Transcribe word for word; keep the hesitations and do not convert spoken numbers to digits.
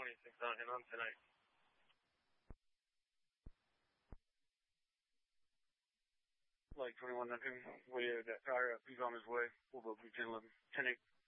twenty-six on him on tonight. Like twenty-one on him. We had that fire up. He's on his way. We'll go be ten eleven. ten eight.